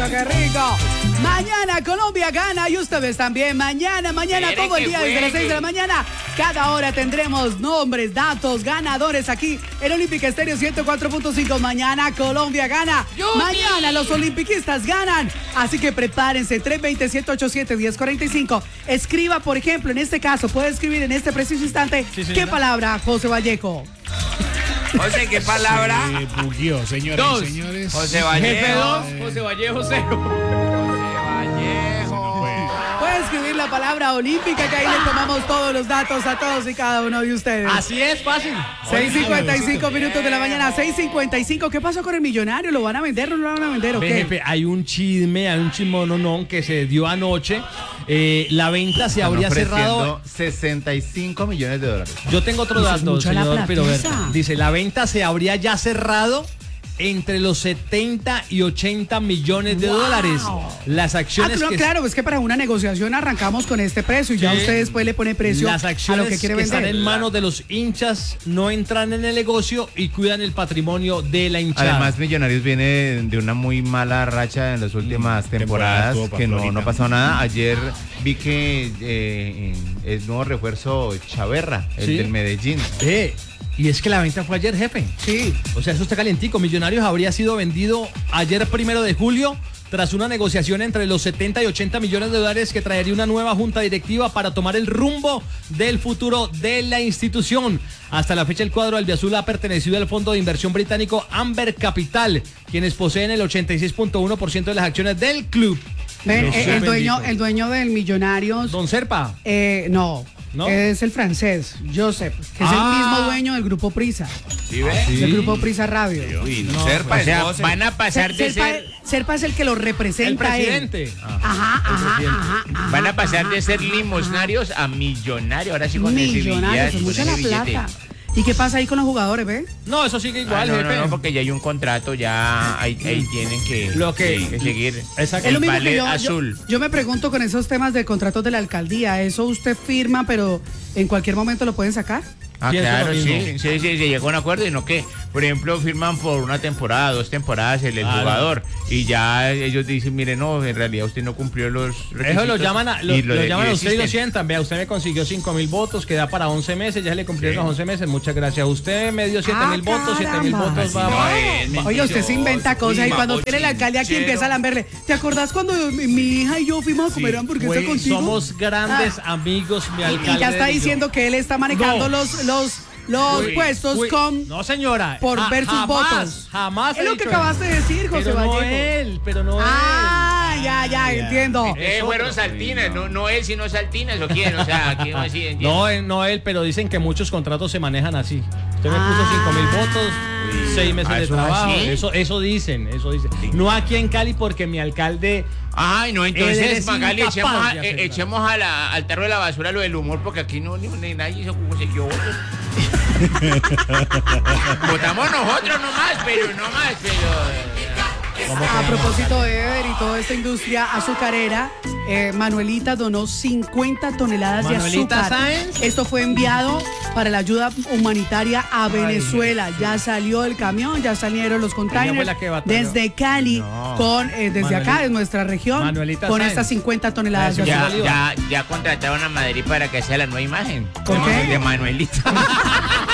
qué rico. Mañana Colombia gana y ustedes también. Mañana todo el día desde las 6 de la mañana. Cada hora tendremos nombres, datos, ganadores aquí en Olímpica Estéreo 104.5. Mañana Colombia gana. Mañana los olimpiquistas ganan. Así que prepárense. 320-787-1045. Escriba, por ejemplo, en este caso, puede escribir en este preciso instante. Sí, ¿qué palabra, José Vallejo? José, ¿qué palabra? Bugueó, señoras y señores. José Vallejo. Jefe 2, José Vallejo 0. Puede escribir la palabra olímpica, que ahí le tomamos todos los datos a todos y cada uno de ustedes. Así es, fácil. 6:55 minutos de la mañana, 6:55. ¿Qué pasó con el millonario? ¿Lo van a vender o no lo van a vender o qué? Jefe, hay un chismononón que se dio anoche. La venta se habría cerrado. 65 millones de dólares. Yo tengo otro dato, señor Piroberto. Dice, la venta se habría ya cerrado entre los 70 y 80 millones de dólares. Las acciones claro, es que para una negociación arrancamos con este precio y ya usted después le pone precio las acciones a lo que quiere vender. Están en manos de los hinchas, no entran en el negocio y cuidan el patrimonio de la hinchada. Además, Millonarios viene de una muy mala racha en las últimas temporadas, que no pasó nada. Ayer vi que el nuevo refuerzo Chaverra, el del Medellín. Y es que la venta fue ayer, jefe. Sí. O sea, eso está calientico. Millonarios habría sido vendido ayer 1 de julio tras una negociación entre los 70 y 80 millones de dólares que traería una nueva junta directiva para tomar el rumbo del futuro de la institución. Hasta la fecha el cuadro albiazul ha pertenecido al fondo de inversión británico Amber Capital, quienes poseen el 86.1% de las acciones del club. El dueño del Millonarios. Don Serpa. No. Es el francés, Joseph, que es el mismo dueño del Grupo Prisa. ¿Sí ve? Del Grupo Prisa Radio. Serpa, o sea, van a pasar de ser... Serpa es el que lo representa. El presidente. Ajá. Van a pasar de ser limosnarios a millonarios. Ahora sí con millonarios, es mucha la plata. ¿Y qué pasa ahí con los jugadores, ve? No, eso sigue igual, jefe. No, porque ya hay un contrato, ya ahí tienen que seguir. Exacto. Es lo mismo que yo me pregunto con esos temas de contratos de la alcaldía, ¿eso usted firma, pero en cualquier momento lo pueden sacar? Claro, sí, se llegó a un acuerdo y no que, por ejemplo, firman por una temporada, 2 temporadas el jugador y ya ellos dicen, mire, no, en realidad usted no cumplió los requisitos. Eso lo llaman a usted y lo sientan. Vea, usted me consiguió 5,000 votos, que da para 11 meses, ya le cumplieron los 11 meses, muchas gracias. Usted me dio 7,000 votos, 7,000 votos. Oye, usted se inventa cosas y cuando tiene la alcaldía aquí empieza a lamberle. ¿Te acordás cuando mi hija y yo fuimos a comer hamburguesa contigo? Somos grandes amigos, mi alcalde. Y ya está diciendo que él está manejando los puestos con... No, señora. Por ver sus votos. Jamás. Es lo que acabaste de decir, José Vallejo. Pero no él. Ya, entiendo. Fueron Saltinas, no él, sino Saltinas, ¿o quién? O sea, ¿quién así? No él, pero dicen que muchos contratos se manejan así. Usted me puso 5,000 votos, 6 meses de trabajo. Eso dicen. No aquí en Cali, porque mi alcalde... Ay, no, entonces, Magali, echemos al tarro de la basura lo del humor, porque aquí ni nadie consiguió votos. Votamos nosotros nomás, pero... A propósito de Ever y toda esta industria azucarera, Manuelita donó 50 toneladas de azúcar. ¿Sáenz? Esto fue enviado para la ayuda humanitaria a Venezuela. Ya salió el camión, ya salieron los containers desde Cali, desde acá, de nuestra región, Manuelita con Sáenz. estas 50 toneladas de azúcar. Ya contrataron a Madrid para que sea la nueva imagen ¿Por qué? de Manuelita.